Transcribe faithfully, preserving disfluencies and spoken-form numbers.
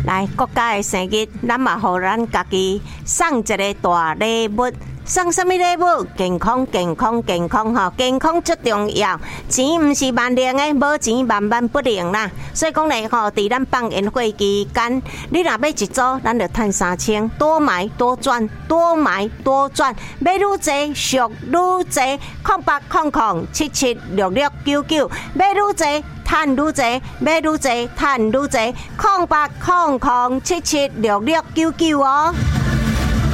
来，国家的生日，咱嘛互咱家己送一个大礼物。送什么礼物？健康，健康，健康吼！健康最重要。钱毋是万能的，无钱万万不能啦。所以讲咧吼，伫咱放烟火期间，你若买一组，咱就赚三千，多买多赚，多买多赚。买愈济，俗愈济。空八空空七七六六九九，买愈济。赚愈济，买愈济，赚愈济，空八空空七七六六九九哦。